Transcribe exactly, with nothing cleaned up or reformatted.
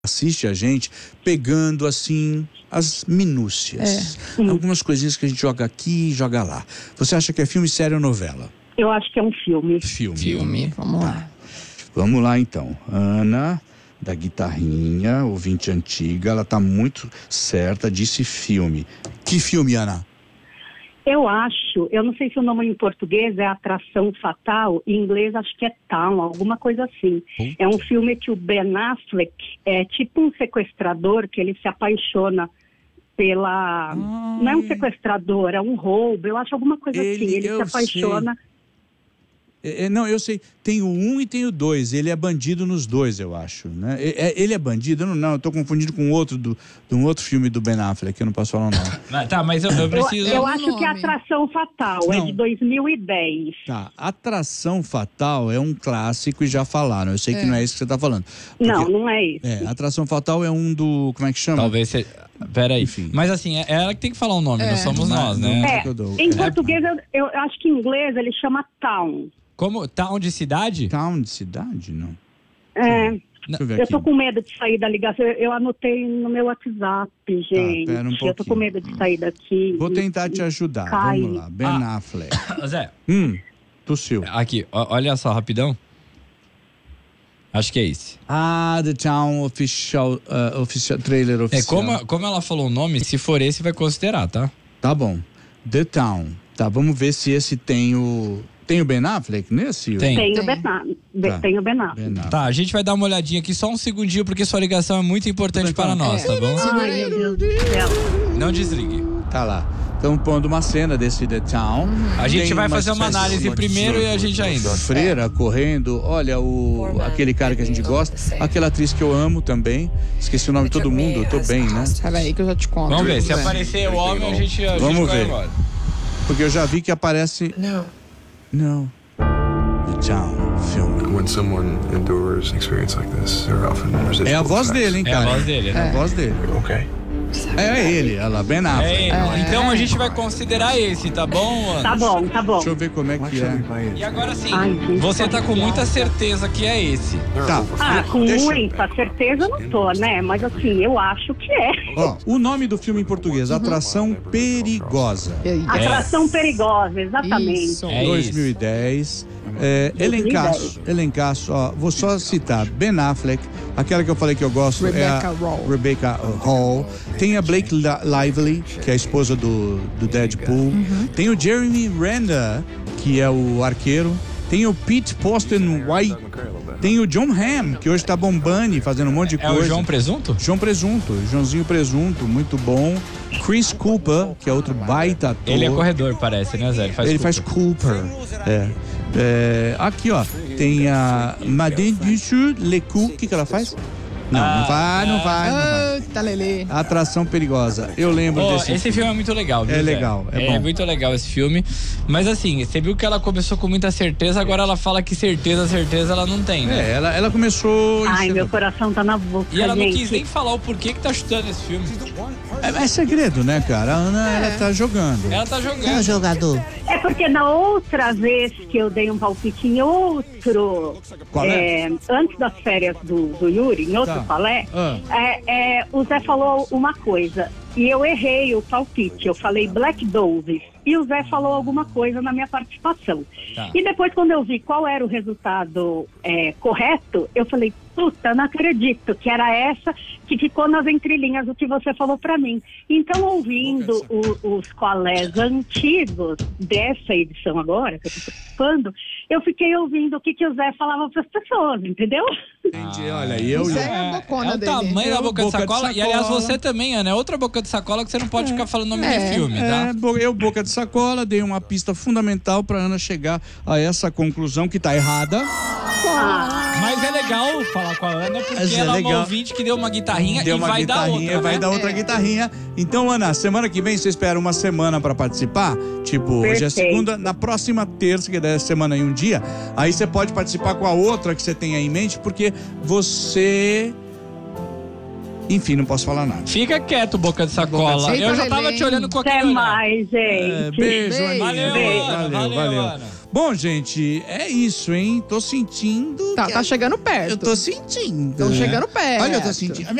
assiste a gente pegando assim as minúcias, é. algumas coisinhas que a gente joga aqui e joga lá. Você acha que é filme, série ou novela? Eu acho que é um filme. Filme. Filme, vamos lá. Vamos lá então. Ana, da guitarrinha, ouvinte antiga, ela tá muito certa, disse filme. Que filme, Ana? Eu acho, eu não sei se o nome em português é Atração Fatal, em inglês acho que é Town, alguma coisa assim. Puta. É um filme que o Ben Affleck é tipo um sequestrador, que ele se apaixona pela... Ai. Não é um sequestrador, é um roubo, eu acho alguma coisa ele, assim. Ele se apaixona... Sei. É, não, eu sei, tem o um e tem o dois, ele é bandido nos dois, eu acho, né? Ele é bandido? Não, não, eu tô confundindo com outro, do, de um outro filme do Ben Affleck, que eu não posso falar o nome. Tá, mas eu, eu preciso... Eu, eu acho que é Atração Fatal, não. É de dois mil e dez. Tá, Atração Fatal é um clássico e já falaram, eu sei é. que não é isso que você tá falando. Porque, não, não é isso. É, Atração Fatal é um do, como é que chama? Talvez você... Peraí, enfim. Mas assim, é ela que tem que falar o nome, é. não somos nós, né? É, em português, eu, eu acho que em inglês ele chama Town. Como? Town de cidade? Town de cidade, não. É, Deixa eu, ver eu tô com medo de sair da ligação. Eu, eu anotei no meu WhatsApp, gente. Tá, pera um eu tô com medo de sair daqui. Vou tentar te ajudar. Cai. Vamos lá, Ben ah. Affleck. Zé. Hum, tossiu. Aqui, ó, olha só, rapidão. Acho que é esse. Ah, The Town Official, uh, official Trailer Oficial. É, como, como ela falou o nome, se for esse, vai considerar, tá? Tá bom. The Town. Tá, vamos ver se esse tem o... Tem o Ben Affleck nesse? Tem. Tem o Ben Affleck. Tá. Tem o Ben Affleck. Tá, a gente vai dar uma olhadinha aqui só um segundinho, porque sua ligação é muito importante para nós, tá bom? Ai, meu Deus do céu. Não desligue. Tá lá. Estamos pondo uma cena desse The Town. A gente Tem vai uma fazer uma análise uma primeiro e a gente já indo. Freira correndo, olha o aquele cara que a gente gosta, aquela atriz que eu amo também. Esqueci o nome de todo mundo, eu tô bem, né? Pera aí que eu já te conto. Vamos ver, se aparecer o homem, a gente, a Vamos gente ver. Embora. Porque eu já vi que aparece... Não. Não. The Town, filme. When someone endures an experience like this, there are often residual É a voz effects. dele, hein, cara? É a voz dele, É, né? é a voz dele. Ok. É ele, olha lá, Ben Affleck. É, é. Então a gente vai considerar esse, tá bom, Ana? Tá bom, tá bom. Deixa eu ver como é que é. E agora sim, Ai, você tá com muita certeza que é esse. Tá. Ah, com Deixa... muita certeza não tô, né? Mas assim, eu acho que é. Ó, o nome do filme em português, Atração Perigosa. Atração Perigosa, exatamente. Isso. É dois mil e dez. É, elencaço, elencaço, ó, vou só citar Ben Affleck, aquela que eu falei que eu gosto Rebecca é a Hall. Rebecca Hall. Tem a Blake Lively, que é a esposa do, do Deadpool. Uhum. Tem o Jeremy Renner, que é o arqueiro. Tem o Pete Poston White. Tem o John Hamm, que hoje tá bombando e fazendo um monte de é coisa. É o João Presunto? João Presunto, Joãozinho Presunto, muito bom. Chris Cooper, que é outro baita ator. Ele é corredor, parece, né, Zé? Ele faz Ele Cooper. faz Cooper. É. É, aqui, ó, tem a Madame Duchou Lecou. O que que ela faz? Não, ah, não vai, não vai, não vai. Tá lelê. Atração Perigosa. Eu lembro oh, desse Esse filme. filme é muito legal, viu, É Zé? legal, é, é bom. É muito legal esse filme. Mas assim, você viu que ela começou com muita certeza, agora ela fala que certeza, certeza ela não tem, né? É, ela, ela começou... Ai, meu coração tá na boca, E ela gente. não quis nem falar o porquê que tá chutando esse filme. É, é segredo, né, cara? A Ana, É. ela tá jogando. Ela tá jogando. É jogador. É porque na outra vez que eu dei um palpite em outro... Qual é? É, antes das férias do, do Yuri, em outro Tá. palé, Ah. é, é, o Zé falou uma coisa e eu errei o palpite. Eu falei Black Dove e o Zé falou alguma coisa na minha participação. Tá. E depois, quando eu vi qual era o resultado é, correto, eu falei, puta, não acredito que era essa que ficou nas entrelinhas do que você falou pra mim. Então, ouvindo o, os qualés antigos dessa edição agora, que eu tô participando, eu fiquei ouvindo o que, que o Zé falava pras pessoas, entendeu? Entendi, olha, e eu... Isso é a bocona é o dele. tamanho É da o boca, boca de, de sacola. sacola. E aliás, você também, Ana, é outra boca de sacola que você não pode ficar falando nome É. de filme, tá? É, bo- eu, Boca de Sacola, dei uma pista fundamental pra Ana chegar a essa conclusão que tá errada. Mas é legal falar com a Ana, porque Mas é ela é uma legal. ouvinte que deu uma guitarrinha Deu e uma vai dar guitarrinha, outra. vai né? dar outra É. guitarrinha. Então, Ana, semana que vem você espera uma semana pra participar? Tipo, hoje é Perfeito. segunda, na próxima terça, que é dessa semana em um dia, aí você pode participar com a outra que você tem aí em mente, porque você... Enfim, não posso falar nada. Fica quieto, boca de sacola. Eita, Eu já tava Belém. te olhando com Até aquele olhar. mais, gente. É, beijo, Beijo. Aninha. Valeu, Beijo. Ana. Valeu, Valeu, valeu. Ana. Bom, gente, é isso, hein? Tô sentindo. Tá, que tá a- chegando perto. Eu tô sentindo. Estão né? chegando perto. Olha, eu tô sentindo.